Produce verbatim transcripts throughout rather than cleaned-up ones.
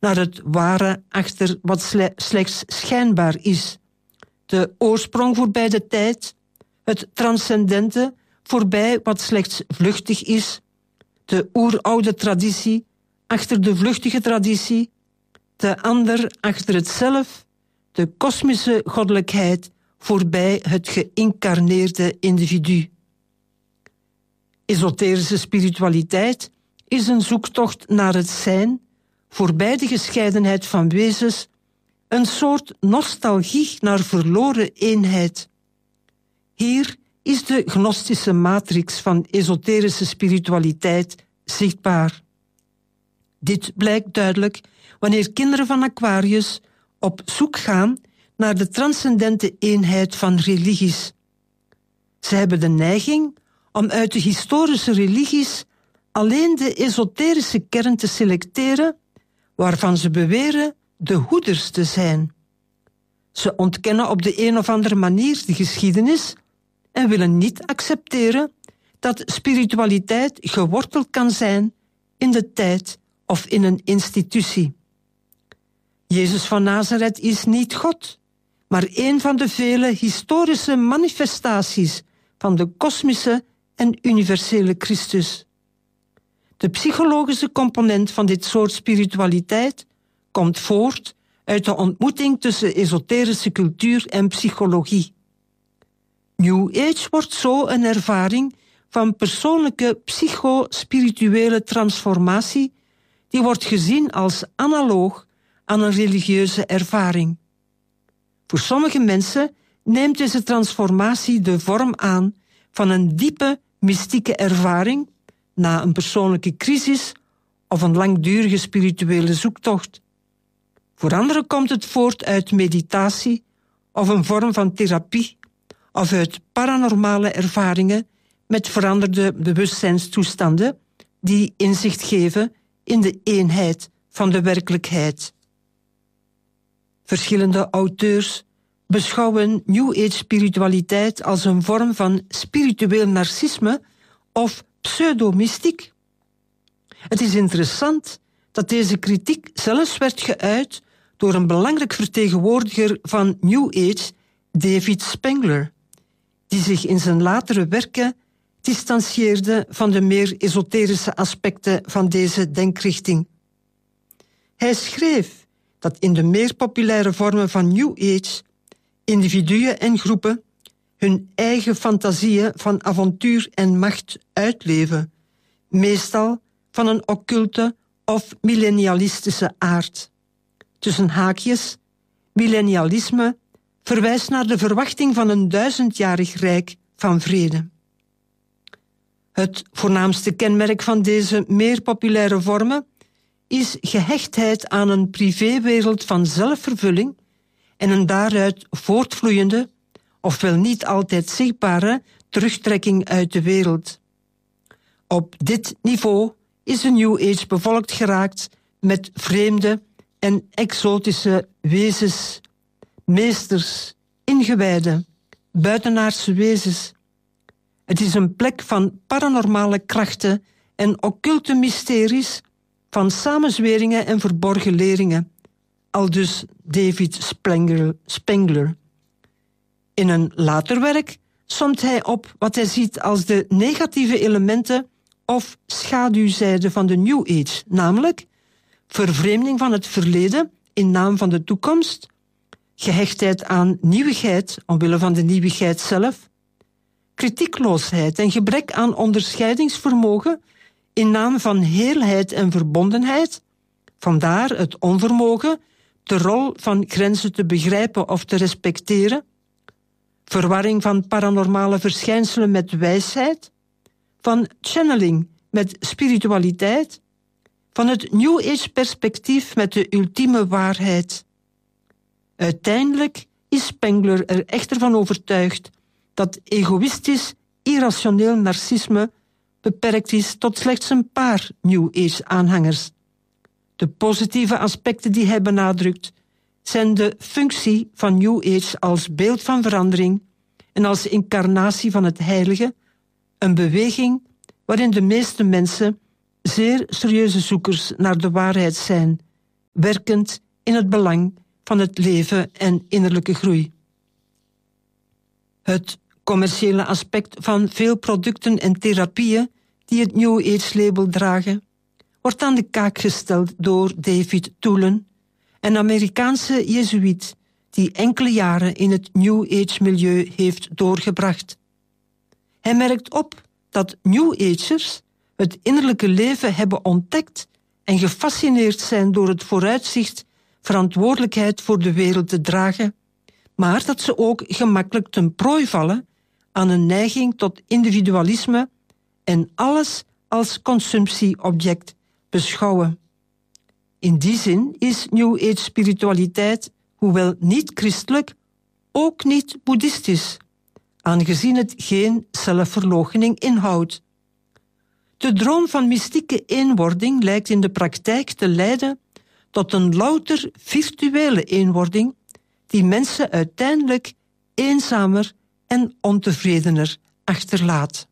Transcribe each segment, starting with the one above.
naar het ware achter wat sle- slechts schijnbaar is. De oorsprong voorbij de tijd, het transcendente voorbij wat slechts vluchtig is, de oeroude traditie achter de vluchtige traditie, de ander achter het zelf, de kosmische goddelijkheid voorbij het geïncarneerde individu. Esoterische spiritualiteit is een zoektocht naar het zijn, voorbij de gescheidenheid van wezens, een soort nostalgie naar verloren eenheid. Hier is de gnostische matrix van esoterische spiritualiteit zichtbaar. Dit blijkt duidelijk wanneer kinderen van Aquarius op zoek gaan naar de transcendente eenheid van religies. Ze hebben de neiging om uit de historische religies alleen de esoterische kern te selecteren, waarvan ze beweren de hoeders te zijn. Ze ontkennen op de een of andere manier de geschiedenis en willen niet accepteren dat spiritualiteit geworteld kan zijn in de tijd of in een institutie. Jezus van Nazareth is niet God, maar een van de vele historische manifestaties van de kosmische en universele Christus. De psychologische component van dit soort spiritualiteit komt voort uit de ontmoeting tussen esoterische cultuur en psychologie. New Age wordt zo een ervaring van persoonlijke psycho-spirituele transformatie die wordt gezien als analoog aan een religieuze ervaring. Voor sommige mensen neemt deze transformatie de vorm aan van een diepe mystieke ervaring na een persoonlijke crisis of een langdurige spirituele zoektocht. Voor anderen komt het voort uit meditatie of een vorm van therapie of uit paranormale ervaringen met veranderde bewustzijnstoestanden die inzicht geven in de eenheid van de werkelijkheid. Verschillende auteurs beschouwen New Age spiritualiteit als een vorm van spiritueel narcisme of pseudomystiek. Het is interessant dat deze kritiek zelfs werd geuit door een belangrijk vertegenwoordiger van New Age, David Spengler, die zich in zijn latere werken distancieerde van de meer esoterische aspecten van deze denkrichting. Hij schreef dat in de meer populaire vormen van New Age individuen en groepen hun eigen fantasieën van avontuur en macht uitleven, meestal van een occulte of millennialistische aard. Tussen haakjes, millennialisme verwijst naar de verwachting van een duizendjarig rijk van vrede. Het voornaamste kenmerk van deze meer populaire vormen is gehechtheid aan een privéwereld van zelfvervulling en een daaruit voortvloeiende, ofwel niet altijd zichtbare, terugtrekking uit de wereld. Op dit niveau is de New Age bevolkt geraakt met vreemde en exotische wezens, meesters, ingewijden, buitenaardse wezens. Het is een plek van paranormale krachten en occulte mysteries, van samenzweringen en verborgen leringen, aldus David Spengler. Spengler. In een later werk somt hij op wat hij ziet als de negatieve elementen of schaduwzijde van de New Age, namelijk vervreemding van het verleden in naam van de toekomst, gehechtheid aan nieuwigheid omwille van de nieuwigheid zelf, kritiekloosheid en gebrek aan onderscheidingsvermogen in naam van heelheid en verbondenheid, vandaar het onvermogen de rol van grenzen te begrijpen of te respecteren, verwarring van paranormale verschijnselen met wijsheid, van channeling met spiritualiteit, van het New Age perspectief met de ultieme waarheid. Uiteindelijk is Spengler er echter van overtuigd dat egoïstisch, irrationeel narcisme beperkt is tot slechts een paar New Age-aanhangers. De positieve aspecten die hij benadrukt zijn de functie van New Age als beeld van verandering en als incarnatie van het heilige, een beweging waarin de meeste mensen zeer serieuze zoekers naar de waarheid zijn werkend in het belang van het leven en innerlijke groei. Het commerciële aspect van veel producten en therapieën die het New Age-label dragen, wordt aan de kaak gesteld door David Toelen, een Amerikaanse jezuïet die enkele jaren in het New Age-milieu heeft doorgebracht. Hij merkt op dat New Agers het innerlijke leven hebben ontdekt en gefascineerd zijn door het vooruitzicht verantwoordelijkheid voor de wereld te dragen, maar dat ze ook gemakkelijk ten prooi vallen aan een neiging tot individualisme en alles als consumptieobject beschouwen. In die zin is New Age spiritualiteit, hoewel niet christelijk, ook niet boeddhistisch, aangezien het geen zelfverloochening inhoudt. De droom van mystieke eenwording lijkt in de praktijk te leiden tot een louter virtuele eenwording die mensen uiteindelijk eenzamer en ontevredener achterlaat.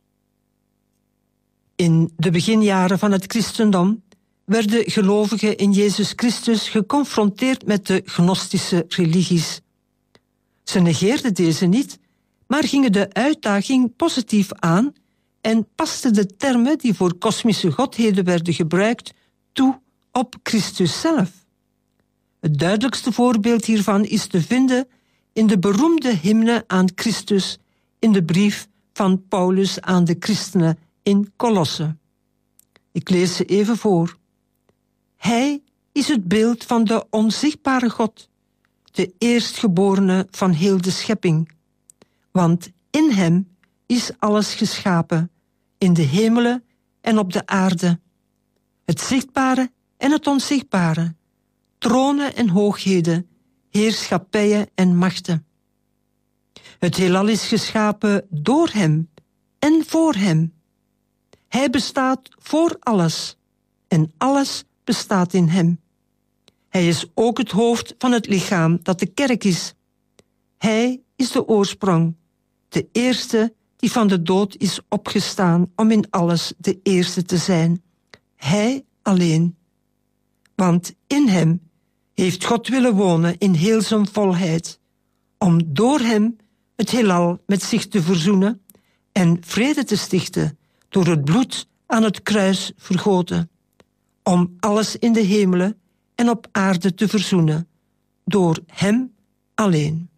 In de beginjaren van het christendom werden gelovigen in Jezus Christus geconfronteerd met de gnostische religies. Ze negeerden deze niet, maar gingen de uitdaging positief aan en pasten de termen die voor kosmische godheden werden gebruikt toe op Christus zelf. Het duidelijkste voorbeeld hiervan is te vinden in de beroemde hymne aan Christus in de brief van Paulus aan de christenen in Kolosse. Ik lees ze even voor. Hij is het beeld van de onzichtbare God, de eerstgeborene van heel de schepping. Want in hem is alles geschapen, in de hemelen en op de aarde. Het zichtbare en het onzichtbare, tronen en hoogheden, heerschappijen en machten. Het heelal is geschapen door hem en voor hem. Hij bestaat voor alles en alles bestaat in hem. Hij is ook het hoofd van het lichaam dat de kerk is. Hij is de oorsprong, de eerste die van de dood is opgestaan om in alles de eerste te zijn. Hij alleen. Want in hem heeft God willen wonen in heel zijn volheid, om door hem het heelal met zich te verzoenen en vrede te stichten door het bloed aan het kruis vergoten, om alles in de hemelen en op aarde te verzoenen, door hem alleen.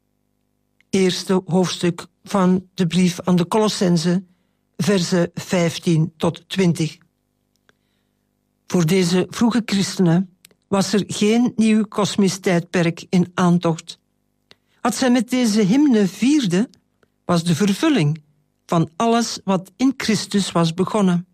Eerste hoofdstuk van de brief aan de Colossenzen, versen vijftien tot twintig. Voor deze vroege christenen was er geen nieuw kosmisch tijdperk in aantocht. Wat zij met deze hymne vierden, was de vervulling van alles wat in Christus was begonnen.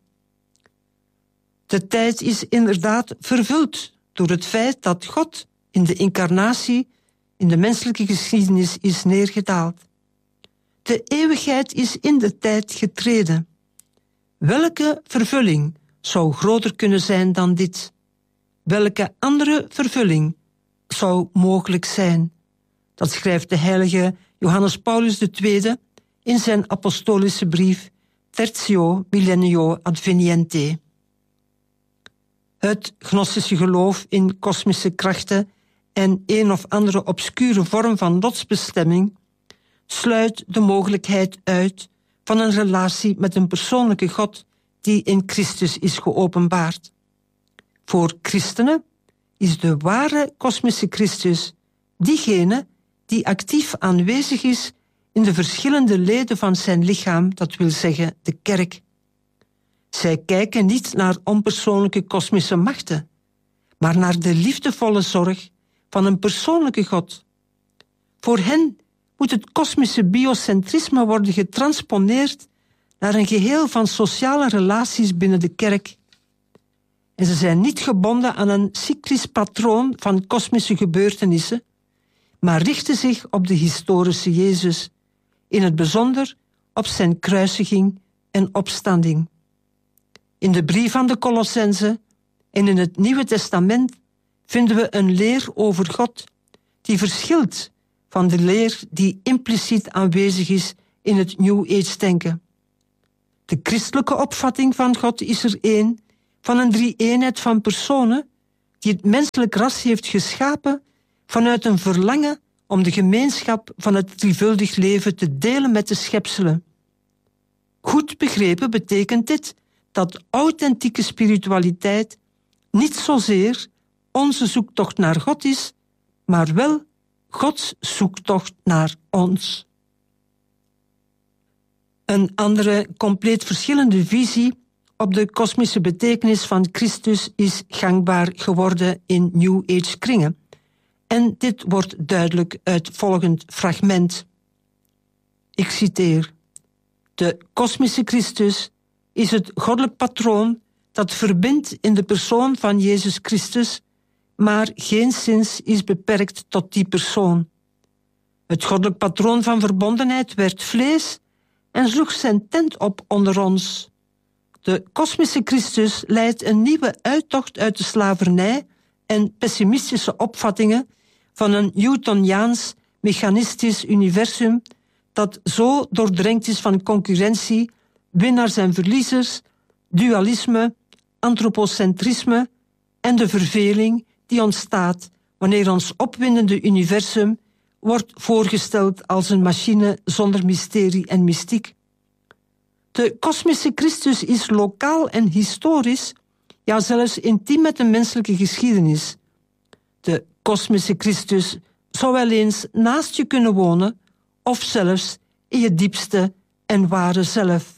De tijd is inderdaad vervuld door het feit dat God in de incarnatie in de menselijke geschiedenis is neergedaald. De eeuwigheid is in de tijd getreden. Welke vervulling zou groter kunnen zijn dan dit? Welke andere vervulling zou mogelijk zijn? Dat schrijft de heilige Johannes Paulus de Tweede in zijn apostolische brief Tertio Millennio Adveniente. Het gnostische geloof in kosmische krachten en een of andere obscure vorm van lotsbestemming sluit de mogelijkheid uit van een relatie met een persoonlijke God die in Christus is geopenbaard. Voor christenen is de ware kosmische Christus diegene die actief aanwezig is in de verschillende leden van zijn lichaam, dat wil zeggen de kerk. Zij kijken niet naar onpersoonlijke kosmische machten, maar naar de liefdevolle zorg van een persoonlijke God. Voor hen moet het kosmische biocentrisme worden getransponeerd naar een geheel van sociale relaties binnen de kerk. En ze zijn niet gebonden aan een cyclisch patroon van kosmische gebeurtenissen, maar richten zich op de historische Jezus, in het bijzonder op zijn kruisiging en opstanding. In de brief aan de Colossenzen en in het Nieuwe Testament vinden we een leer over God die verschilt van de leer die impliciet aanwezig is in het New Age-denken. De christelijke opvatting van God is er één van een drie-eenheid van personen die het menselijk ras heeft geschapen vanuit een verlangen om de gemeenschap van het drievuldig leven te delen met de schepselen. Goed begrepen betekent dit dat authentieke spiritualiteit niet zozeer onze zoektocht naar God is, maar wel Gods zoektocht naar ons. Een andere, compleet verschillende visie op de kosmische betekenis van Christus is gangbaar geworden in New Age kringen. En dit wordt duidelijk uit volgend fragment. Ik citeer: de kosmische Christus is het goddelijk patroon dat verbindt in de persoon van Jezus Christus, maar geenszins is beperkt tot die persoon. Het goddelijk patroon van verbondenheid werd vlees en sloeg zijn tent op onder ons. De kosmische Christus leidt een nieuwe uittocht uit de slavernij en pessimistische opvattingen van een Newtoniaans mechanistisch universum dat zo doordrenkt is van concurrentie, winnaars en verliezers, dualisme, antropocentrisme en de verveling die ontstaat wanneer ons opwindende universum wordt voorgesteld als een machine zonder mysterie en mystiek. De kosmische Christus is lokaal en historisch, ja zelfs intiem met de menselijke geschiedenis. De kosmische Christus zou wel eens naast je kunnen wonen, of zelfs in je diepste en ware zelf.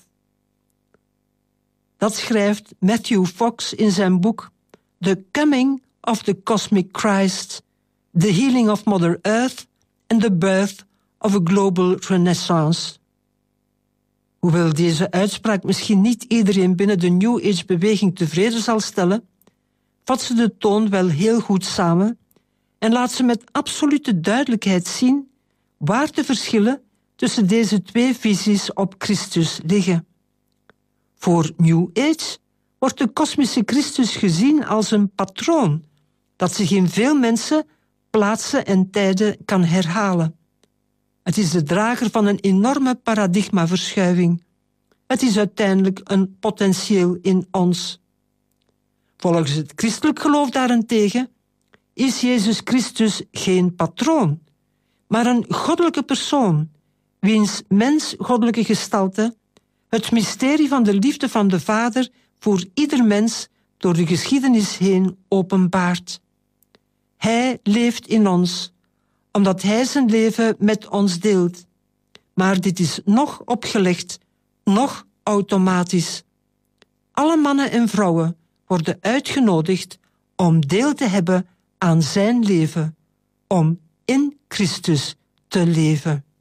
Dat schrijft Matthew Fox in zijn boek The Coming of the Cosmic Christ, The Healing of Mother Earth and the Birth of a Global Renaissance. Hoewel deze uitspraak misschien niet iedereen binnen de New Age-beweging tevreden zal stellen, vat ze de toon wel heel goed samen en laat ze met absolute duidelijkheid zien waar de verschillen tussen deze twee visies op Christus liggen. Voor New Age wordt de kosmische Christus gezien als een patroon dat zich in veel mensen, plaatsen en tijden kan herhalen. Het is de drager van een enorme paradigmaverschuiving. Het is uiteindelijk een potentieel in ons. Volgens het christelijk geloof daarentegen is Jezus Christus geen patroon, maar een goddelijke persoon, wiens mens-goddelijke gestalte het mysterie van de liefde van de Vader voor ieder mens door de geschiedenis heen openbaart. Hij leeft in ons, omdat hij zijn leven met ons deelt. Maar dit is nog opgelegd, nog automatisch. Alle mannen en vrouwen worden uitgenodigd om deel te hebben aan zijn leven, om in Christus te leven.